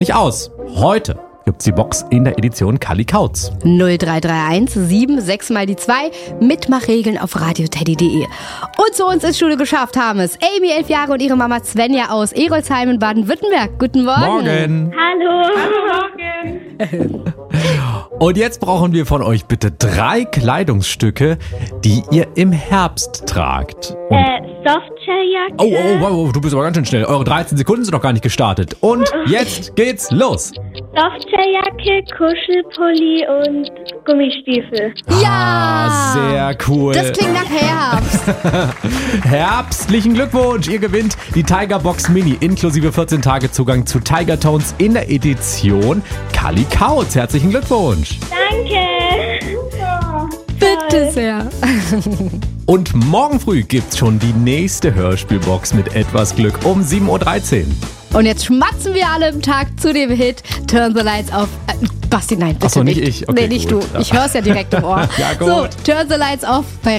Nicht aus. Heute gibt's die Box in der Edition Kalli Kauz. 0331 76 mal die 2. Mitmachregeln auf radioteddy.de. Und zu uns ins Studio geschafft haben es Amy, 11 Jahre, und ihre Mama Svenja aus Erolsheim in Baden-Württemberg. Guten Morgen. Morgen. Hallo. Morgen. Und jetzt brauchen wir von euch bitte 3 Kleidungsstücke, die ihr im Herbst tragt. Softshelljacke. Oh, du bist aber ganz schön schnell. Eure 13 Sekunden sind noch gar nicht gestartet. Und jetzt geht's los. Softshelljacke, Kuschelpulli und Gummistiefel. Ja! Sehr cool. Das klingt nach Herbst. Herbstlichen Glückwunsch. Ihr gewinnt die Tiger Box Mini inklusive 14 Tage Zugang zu Tiger Tones in der Edition Kalli Kauz. Herzlichen Glückwunsch. Danke. Bitte sehr. Und morgen früh gibt's schon die nächste Hörspielbox mit etwas Glück um 7.13 Uhr. Und jetzt schmatzen wir alle im Takt zu dem Hit Turn the Lights Off. Basti, nein, bitte Ach so, nicht nicht. ich? Okay, nee, nicht gut. du. Ich hör's ja direkt im Ohr. Ja, gut. So, Turn the Lights Off bei